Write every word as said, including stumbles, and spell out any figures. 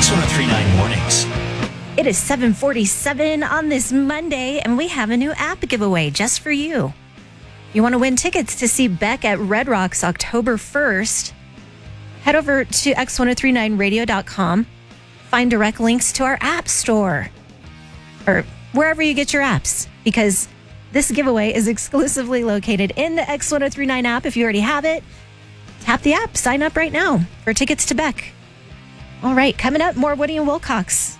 X ten thirty-nine Mornings. It is seven forty-seven on this Monday, and we have a new app giveaway just for you. You want to win tickets to see Beck at Red Rocks October first? Head over to X ten thirty-nine radio dot com. Find direct links to our app store or wherever you get your apps, because this giveaway is exclusively located in the X ten thirty-nine app. If you already have it, tap the app, sign up right now for tickets to Beck. All right, coming up, more Woody and Wilcox.